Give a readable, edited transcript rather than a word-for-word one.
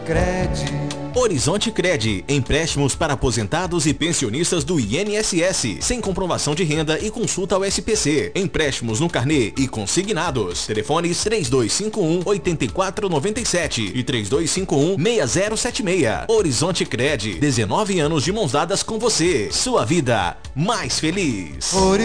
Cred. Horizonte Cred, empréstimos para aposentados e pensionistas do INSS, sem comprovação de renda e consulta ao SPC. Empréstimos no carnê e consignados. Telefones 3251-8497 e 3251-6076. Horizonte Cred, 19 anos de mãos dadas com você. Sua vida mais feliz.